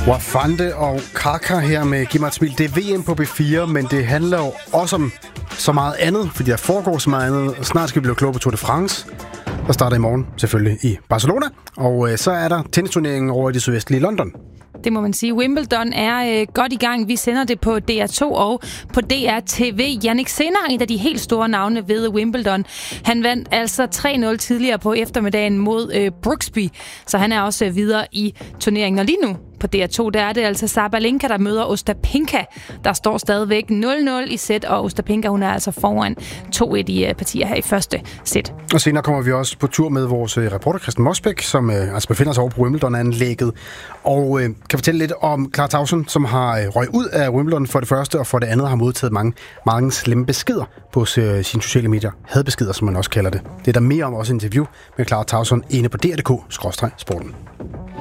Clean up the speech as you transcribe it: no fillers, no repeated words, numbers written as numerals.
Wafande og Kaka her med Giv mig et smil. Det er VM på B4, men det handler jo også om så meget andet, fordi der foregår så meget andet. Snart skal vi blive klogere på Tour de France, der starter i morgen selvfølgelig i Barcelona. Og så er der tennisturneringen over i det sydvestlige London. Det må man sige. Wimbledon er godt i gang. Vi sender det på DR2 og på DR-TV. Jannik Sinner, en af de helt store navne ved Wimbledon. Han vandt altså 3-0 tidligere på eftermiddagen mod Brooksby, så han er også videre i turneringen. Og lige nu på DR2, der er det altså Sabalenka, der møder Ostapinka. Der står stadigvæk 0-0 i sæt, og Ostapinka, hun er altså foran 2-1 i partier her i første sæt. Og senere kommer vi også på tur med vores reporter Christian Mosbæk, som altså befinder sig over på Wimbledon-anlægget, og kan fortælle lidt om Clara Tauson, som har røget ud af Wimbledon for det første, og for det andet har modtaget mange slemme beskeder på sine sociale medier. Hadbeskeder, som man også kalder det. Det er der mere om også interview med Clara Tauson inde på DR.dk/sporten.